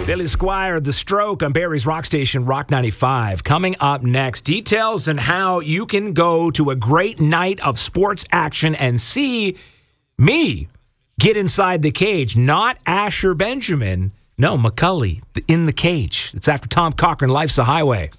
Billy Squire, The Stroke on Barrie's Rock Station, Rock 95. Coming up next, details on how you can go to a great night of sports action and see me get inside the cage. Not Asher Benjamin. No, McCully in the cage. It's after Tom Cochran, Life's a Highway.